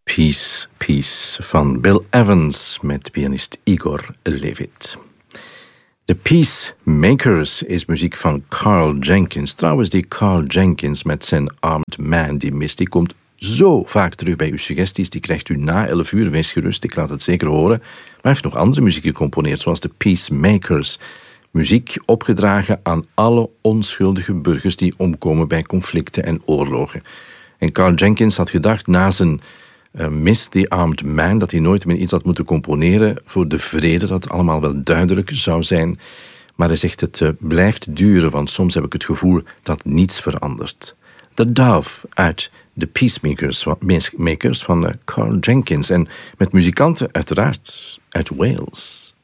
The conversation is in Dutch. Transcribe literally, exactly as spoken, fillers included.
Peace, Peace van Bill Evans met pianist Igor Levit. The Peacemakers is muziek van Carl Jenkins. Trouwens, die Carl Jenkins met zijn Armed Man, die mist, die komt zo vaak terug bij uw suggesties. Die krijgt u na elf uur, wees gerust, ik laat het zeker horen. Maar hij heeft nog andere muziek gecomponeerd, zoals de Peacemakers. Muziek opgedragen aan alle onschuldige burgers die omkomen bij conflicten en oorlogen. En Carl Jenkins had gedacht, na zijn uh, Miss the Armed Man, dat hij nooit meer iets had moeten componeren voor de vrede, dat het allemaal wel duidelijk zou zijn. Maar hij zegt, het uh, blijft duren, want soms heb ik het gevoel dat niets verandert. The Dove uit The Peacemakers makers van uh, Carl Jenkins. En met muzikanten uiteraard uit Wales.